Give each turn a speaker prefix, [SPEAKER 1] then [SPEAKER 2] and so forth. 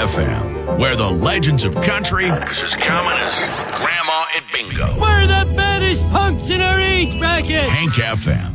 [SPEAKER 1] FM, where the legends of country is as common as Grandma at Bingo.
[SPEAKER 2] We're the baddest punks in our age bracket.
[SPEAKER 1] Hank FM.